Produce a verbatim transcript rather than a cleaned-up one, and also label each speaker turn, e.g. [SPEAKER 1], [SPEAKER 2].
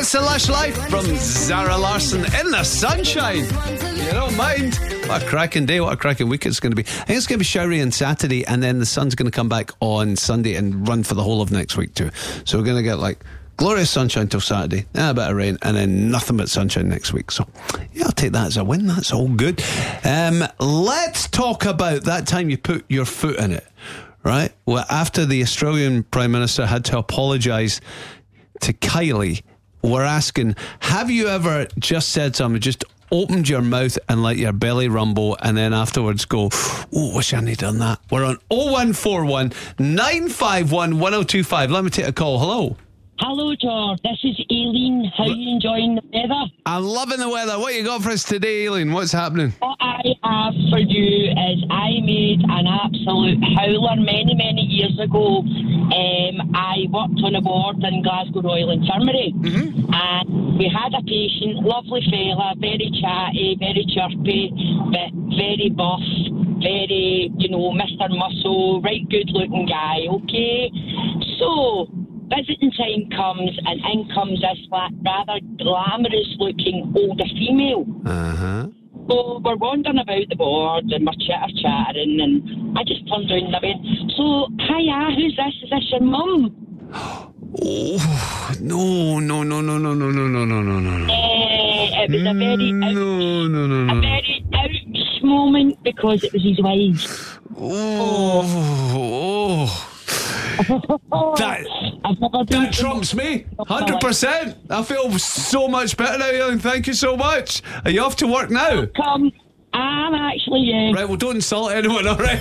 [SPEAKER 1] It's the Lush Life from Zara Larsson in the sunshine. You don't mind. What a cracking day, what a cracking week it's going to be. I think it's going to be showery on Saturday, and then the sun's going to come back on Sunday and run for the whole of next week too. So we're going to get like glorious sunshine till Saturday, then a bit of rain, and then nothing but sunshine next week. So yeah, I'll take that as a win. That's all good. Um, let's talk about that time you put your foot in it, right? Well, after the Australian Prime Minister had to apologise to Kylie, we're asking, have you ever just said something, just opened your mouth and let your belly rumble, and then afterwards go, oh, wish I hadn't done that? We're on oh one four one, nine five one, one oh two five. Let me take a call. Hello.
[SPEAKER 2] Hello, George. This is Aileen. How are you enjoying the weather?
[SPEAKER 1] I'm loving the weather. What you got for us today, Aileen? What's happening?
[SPEAKER 2] What I have for you is I made an absolute howler many, many years ago. Um, I worked on a ward in Glasgow Royal Infirmary. Mm-hmm. And we had a patient, lovely fella, very chatty, very chirpy, but very buff, very, you know, Mister Muscle, right good looking guy, okay? So visiting time comes, and in comes this rather glamorous looking older female. Uh-huh. So we're wandering about the board and we're chitter chattering, and I just turned around and I went, so, hiya, who's this? Is this your mum?
[SPEAKER 1] Oh, no, no, no, no, no, no, no, no, no, no, no.
[SPEAKER 2] Uh, it was a very ouch,
[SPEAKER 1] no, no, no, no.
[SPEAKER 2] a very ouch moment because it was his wife.
[SPEAKER 1] Oh, oh. That, that trumps me one hundred percent. I feel so much better now, Aileen. Thank you so much. Are you off to work now?
[SPEAKER 2] Come, I'm actually, yeah.
[SPEAKER 1] Right, well, don't insult anyone, all right?